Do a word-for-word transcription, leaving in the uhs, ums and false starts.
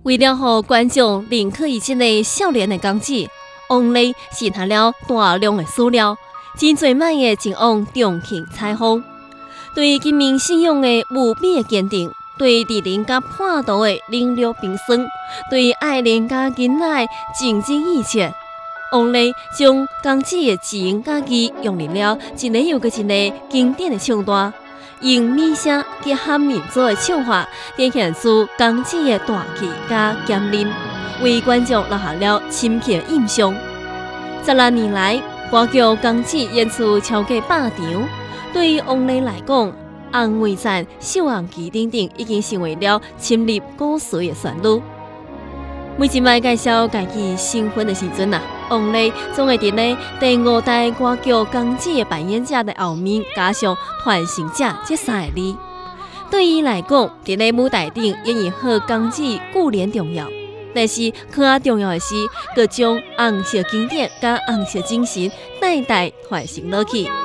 为了让观众认可伊这个少年的公子，王丽写下了大量的资料，真侪摆的前往重庆采访，对金明信仰的无比的坚定，对敌人甲叛徒的凌辱平生，对爱人甲囡仔尽尽一切。王丽将公子的情甲义用入了一个又一个经典的唱段，用美声结合民族的唱法，展现出公子的大气甲坚韧，为观众留下了深刻印象。十六年来，歌剧公子演出超过百场，对于王丽来讲，《红梅赞》《秀红旗》等等，已经成为了深入古髓的旋律。每一摆介绍家己新婚的时阵啊，王丽总会伫咧第五代歌剧公子的扮演者的后面加上传承者这三个字。对伊来讲，伫咧舞台顶演绎好公子固然重要，但是更加重要的是，佮将红色经典甲红色精神代代传承落去。